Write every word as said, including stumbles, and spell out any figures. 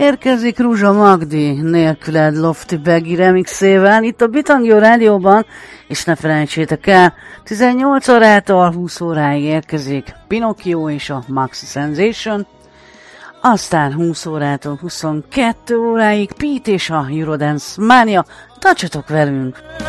Érkezik Ruzsa Magdi nélküled Lofty Baggy remixével itt a Bitangio Rádióban, és ne felejtsétek el, tizennyolc órától húsz óráig érkezik Pinocchio és a Maxi Sensation, aztán húsz órától huszonkettő óráig Pete és a Eurodance Mania. Tartsatok velünk!